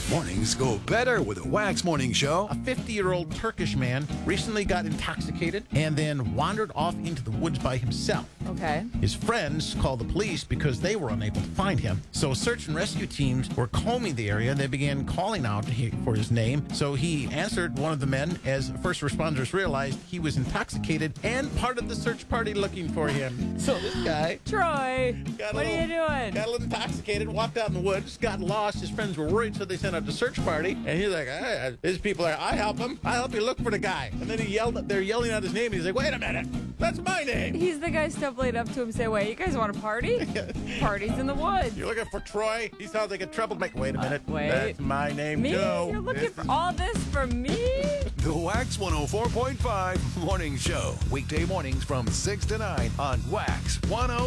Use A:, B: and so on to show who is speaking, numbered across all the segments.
A: Mornings go better with a Wax Morning Show.
B: A 50-year-old Turkish man recently got intoxicated and then wandered off into the woods by himself.
C: Okay.
B: His friends called the police because they were unable to find him. So search and rescue teams were combing the area. They began calling out for his name. So he answered one of the men as first responders realized he was intoxicated and part of the search party looking for him. So this guy...
C: Troy, what are you doing?
B: Got a little intoxicated, walked out in the woods, got lost. His friends were worried, so they sent out the search party. And he's like, his people are, I help him. I help you look for the guy. And then they're yelling out his name. And he's like, wait a minute. That's my name.
C: He's the guy stumbling up to him saying, wait, you guys want a party? Party's in the woods.
B: You're looking for Troy? He sounds like a troublemaker. Wait a minute.
C: Wait.
B: That's my name,
C: Me?
B: Joe.
C: You're looking for all this for me?
A: The Wax 104.5 Morning Show. Weekday mornings from 6 to 9 on Wax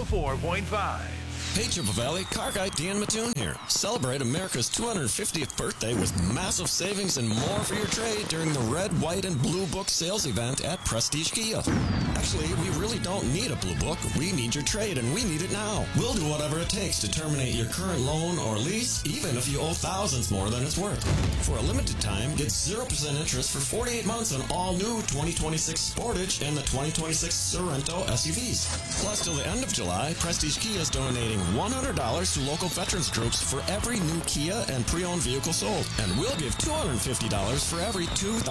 A: 104.5.
D: Hey, Chippewa Valley, car guy Dan Mattoon here. Celebrate America's 250th birthday with massive savings and more for your trade during the red, white, and blue book sales event at Prestige Kia. Actually, we really don't need a blue book. We need your trade, and we need it now. We'll do whatever it takes to terminate your current loan or lease, even if you owe thousands more than it's worth. For a limited time, get 0% interest for 48 months on all new 2026 Sportage and the 2026 Sorento SUVs. Plus, till the end of July, Prestige Kia is donating $100 to local veterans groups for every new Kia and pre-owned vehicle sold. And we'll give $250 for every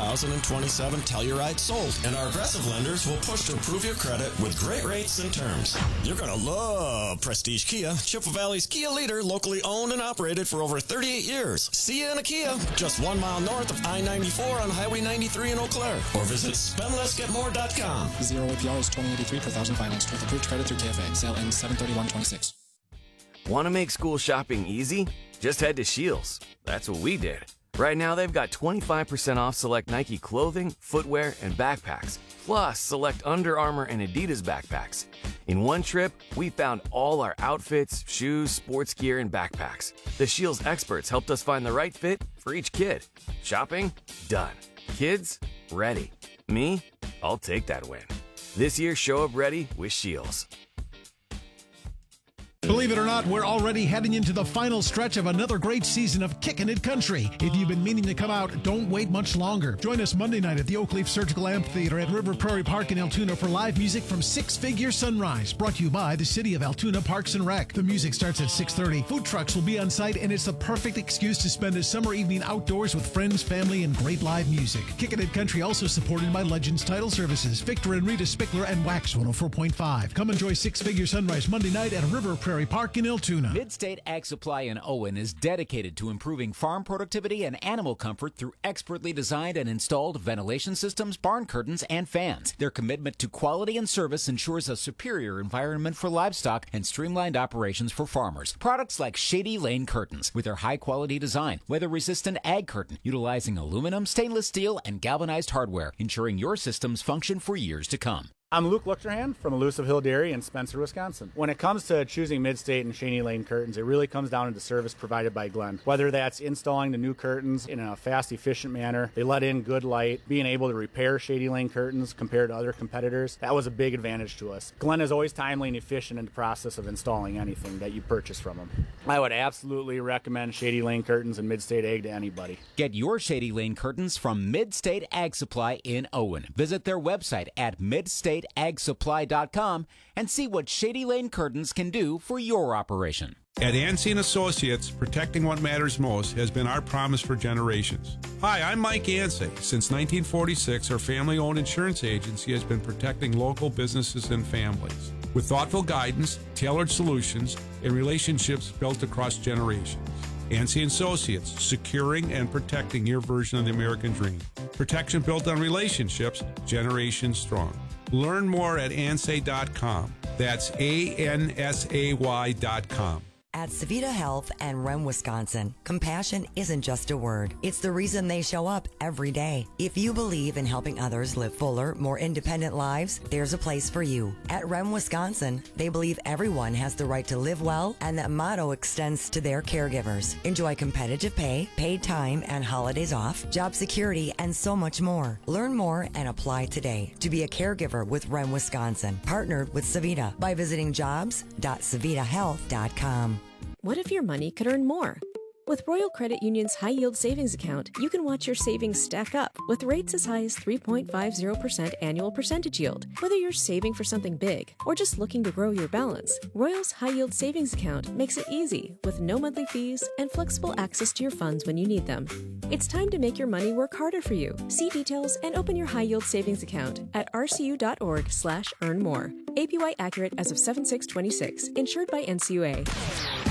D: 2027 Telluride sold. And our aggressive lenders will push to improve your credit with great rates and terms. You're going to love Prestige Kia, Chippewa Valley's Kia leader, locally owned and operated for over 38 years. See you in a Kia, just 1 mile north of I-94 on Highway 93 in Eau Claire. Or visit spendlessgetmore.com.
E: 0 APR is 2083 per thousand financed with approved credit through KFA. Sale ends 7/31/26.
F: Want to make school shopping easy? Just head to Scheels. That's what we did. Right now, they've got 25% off select Nike clothing, footwear, and backpacks, plus select Under Armour and Adidas backpacks. In one trip, we found all our outfits, shoes, sports gear, and backpacks. The Scheels experts helped us find the right fit for each kid. Shopping? Done. Kids? Ready. Me? I'll take that win. This year, show up ready with Scheels.
G: Believe it or not, we're already heading into the final stretch of another great season of Kickin' It Country. If you've been meaning to come out, don't wait much longer. Join us Monday night at the Oak Leaf Surgical Amphitheater at River Prairie Park in Altoona for live music from Six Figure Sunrise, brought to you by the City of Altoona Parks and Rec. The music starts at 6:30. Food trucks will be on site, and it's the perfect excuse to spend a summer evening outdoors with friends, family, and great live music. Kickin' It Country also supported by Legends Title Services, Victor and Rita Spickler, and Wax 104.5. Come enjoy Six Figure Sunrise Monday night at River Prairie Park in Altoona.
H: Midstate Ag Supply in Owen is dedicated to improving farm productivity and animal comfort through expertly designed and installed ventilation systems, barn curtains, and fans. Their commitment to quality and service ensures a superior environment for livestock and streamlined operations for farmers. Products like Shady Lane Curtains with their high-quality design, weather-resistant ag curtain utilizing aluminum, stainless steel, and galvanized hardware, ensuring your systems function for years to come.
I: I'm Luke Luchterhand from Elusive Hill Dairy in Spencer, Wisconsin. When it comes to choosing Midstate and Shady Lane curtains, it really comes down to the service provided by Glenn. Whether that's installing the new curtains in a fast, efficient manner, they let in good light, being able to repair Shady Lane curtains compared to other competitors, that was a big advantage to us. Glenn is always timely and efficient in the process of installing anything that you purchase from him. I would absolutely recommend Shady Lane curtains and Midstate Ag to anybody.
H: Get your Shady Lane curtains from Midstate Ag Supply in Owen. Visit their website at midstateagsupply.com and see what Shady Lane curtains can do for your operation.
J: At Ansey & Associates, protecting what matters most has been our promise for generations. Hi, I'm Mike Ansey. Since 1946, our family-owned insurance agency has been protecting local businesses and families with thoughtful guidance, tailored solutions, and relationships built across generations. Ansey & Associates, securing and protecting your version of the American dream. Protection built on relationships, generations strong. Learn more at ansay.com. That's ANSAY.com.
K: At Savita Health and REM Wisconsin, compassion isn't just a word. It's the reason they show up every day. If you believe in helping others live fuller, more independent lives, there's a place for you. At REM Wisconsin, they believe everyone has the right to live well, and that motto extends to their caregivers. Enjoy competitive pay, paid time and holidays off, job security, and so much more. Learn more and apply today to be a caregiver with REM Wisconsin, partnered with Savita by visiting jobs.savitahealth.com.
L: What if your money could earn more? With Royal Credit Union's high-yield savings account, you can watch your savings stack up with rates as high as 3.50% annual percentage yield. Whether you're saving for something big or just looking to grow your balance, Royal's high-yield savings account makes it easy with no monthly fees and flexible access to your funds when you need them. It's time to make your money work harder for you. See details and open your high-yield savings account at rcu.org/earnmore. APY accurate as of 7/6/26. Insured by NCUA.